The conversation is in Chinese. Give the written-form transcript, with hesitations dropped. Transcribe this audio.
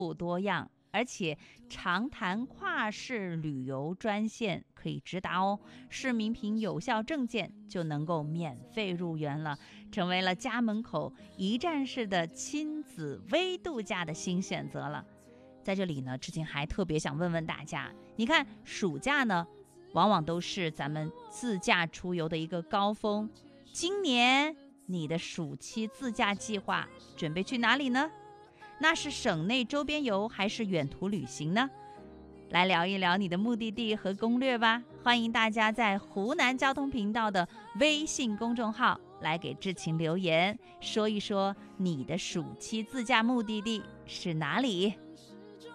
富多样，而且长潭跨市旅游专线可以直达哦，市民凭有效证件就能够免费入园了，成为了家门口一站式的亲子微度假的新选择了。在这里呢，志晴还特别想问问大家，你看暑假呢，往往都是咱们自驾出游的一个高峰，今年你的暑期自驾计划准备去哪里呢？那是省内周边游还是远途旅行呢？来聊一聊你的目的地和攻略吧。欢迎大家在湖南交通频道的微信公众号来给志晴留言，说一说你的暑期自驾目的地是哪里。